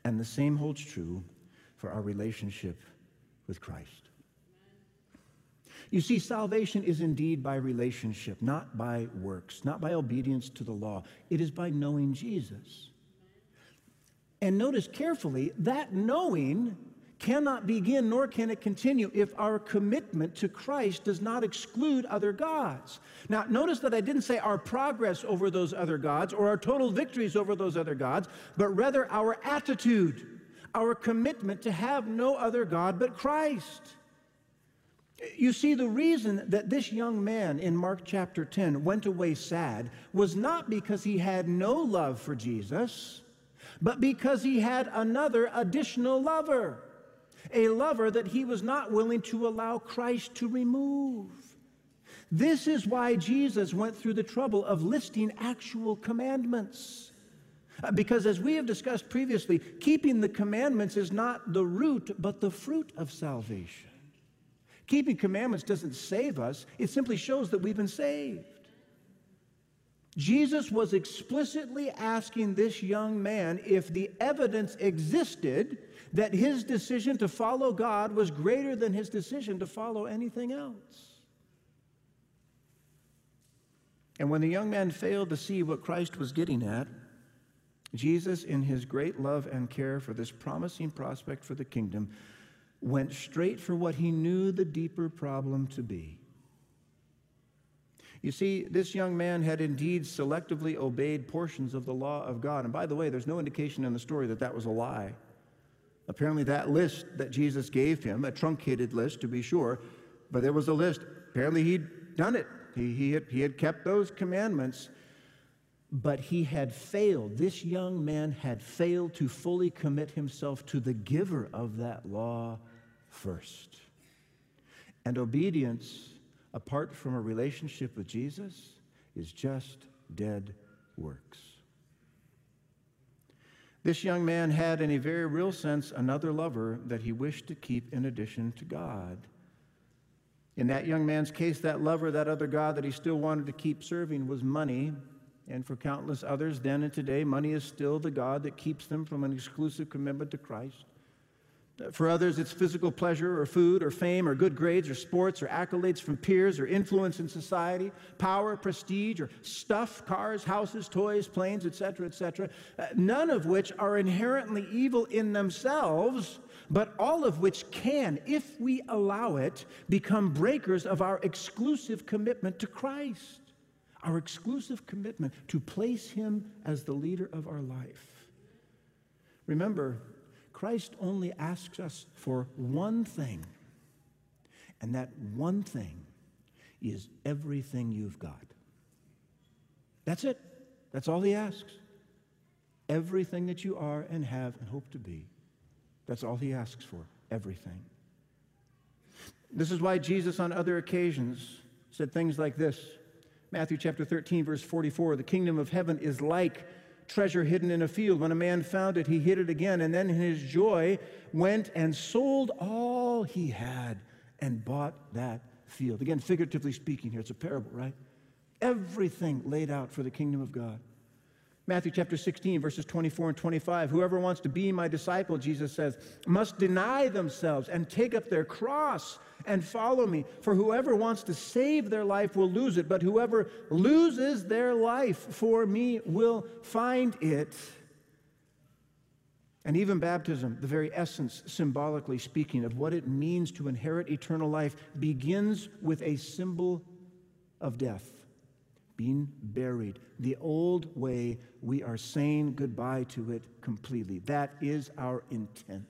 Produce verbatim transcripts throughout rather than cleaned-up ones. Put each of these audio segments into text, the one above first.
And the same holds true for our relationship with Christ. You see, salvation is indeed by relationship, not by works, not by obedience to the law. It is by knowing Jesus. And notice carefully, that knowing cannot begin nor can it continue if our commitment to Christ does not exclude other gods. Now, notice that I didn't say our progress over those other gods or our total victories over those other gods, but rather our attitude, our commitment to have no other God but Christ. You see, the reason that this young man in Mark chapter ten went away sad was not because he had no love for Jesus, but because he had another additional lover. A lover that he was not willing to allow Christ to remove. This is why Jesus went through the trouble of listing actual commandments. Because as we have discussed previously, keeping the commandments is not the root, but the fruit of salvation. Keeping commandments doesn't save us. It simply shows that we've been saved. Jesus was explicitly asking this young man if the evidence existed that his decision to follow God was greater than his decision to follow anything else. And when the young man failed to see what Christ was getting at, Jesus, in his great love and care for this promising prospect for the kingdom, went straight for what he knew the deeper problem to be. You see, this young man had indeed selectively obeyed portions of the law of God. And by the way, there's no indication in the story that that was a lie. Apparently that list that Jesus gave him, a truncated list to be sure, but there was a list. Apparently he'd done it. He, he, had, he had kept those commandments, but he had failed. This young man had failed to fully commit himself to the giver of that law first. And obedience, apart from a relationship with Jesus, is just dead works. This young man had, in a very real sense, another lover that he wished to keep in addition to God. In that young man's case, that lover, that other God that he still wanted to keep serving was money. And for countless others then and today, money is still the God that keeps them from an exclusive commitment to Christ. For others, it's physical pleasure or food or fame or good grades or sports or accolades from peers or influence in society, power, prestige, or stuff, cars, houses, toys, planes, et cetera, et cetera, uh, none of which are inherently evil in themselves, but all of which can, if we allow it, become breakers of our exclusive commitment to Christ, our exclusive commitment to place him as the leader of our life. Remember, Christ only asks us for one thing, and that one thing is everything you've got. That's it. That's all he asks. Everything that you are and have and hope to be. That's all he asks for, everything. This is why Jesus on other occasions said things like this. Matthew chapter thirteen, verse forty-four, the kingdom of heaven is like treasure hidden in a field. When a man found it, he hid it again, and then in his joy went and sold all he had and bought that field. Again, figuratively speaking here, it's a parable, right? Everything laid out for the kingdom of God. Matthew chapter sixteen, verses twenty-four and twenty-five, whoever wants to be my disciple, Jesus says, must deny themselves and take up their cross and follow me. For whoever wants to save their life will lose it, but whoever loses their life for me will find it. And even baptism, the very essence, symbolically speaking, of what it means to inherit eternal life, begins with a symbol of death, being buried. The old way, we are saying goodbye to it completely. That is our intent.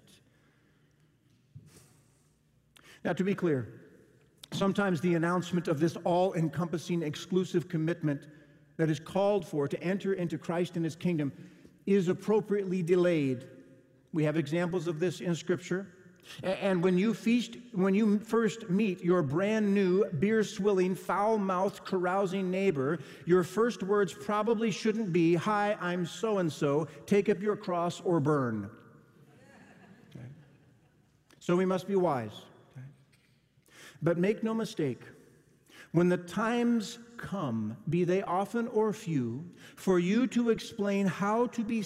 Now, to be clear, sometimes the announcement of this all-encompassing exclusive commitment that is called for to enter into Christ and his kingdom is appropriately delayed. We have examples of this in Scripture. And when you feast, when you first meet your brand new, beer-swilling, foul-mouthed, carousing neighbor, your first words probably shouldn't be, "Hi, I'm so-and-so, take up your cross or burn." Okay. So we must be wise. Okay. But make no mistake, when the times come, be they often or few, for you to explain how to be